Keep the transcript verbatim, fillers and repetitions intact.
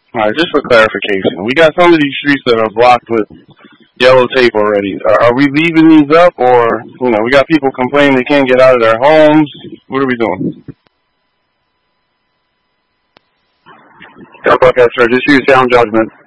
All right, just for clarification, we got some of these streets that are blocked with yellow tape already. Are, are we leaving these up, or you know, we got people complaining they can't get out of their homes? What are we doing? Talk about that, sir. Just use sound judgment.